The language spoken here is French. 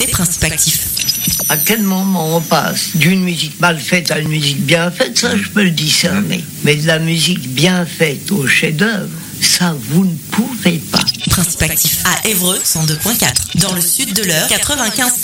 et Principe Actif. À quel moment on passe d'une musique mal faite à une musique bien faite, ça je peux le discerner. Mais de la musique bien faite au chef-d'œuvre, ça vous ne pouvez pas. Principe Actif à Évreux 102.4, dans le sud de l'Eure 95.